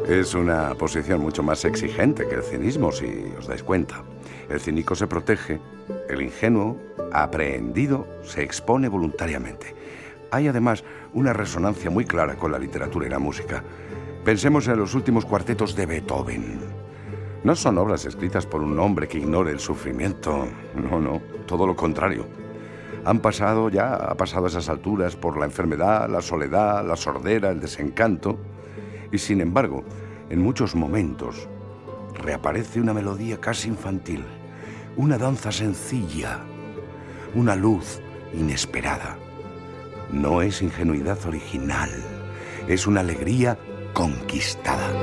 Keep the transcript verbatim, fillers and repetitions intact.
Es una posición mucho más exigente que el cinismo, si os dais cuenta. El cínico se protege, el ingenuo, aprehendido, se expone voluntariamente. Hay además una resonancia muy clara con la literatura y la música. Pensemos en los últimos cuartetos de Beethoven. No son obras escritas por un hombre que ignore el sufrimiento. No, no, todo lo contrario. Han pasado ya, ha pasado a esas alturas por la enfermedad, la soledad, la sordera, el desencanto. Y sin embargo, en muchos momentos reaparece una melodía casi infantil, una danza sencilla, una luz inesperada. No es ingenuidad original, es una alegría conquistada.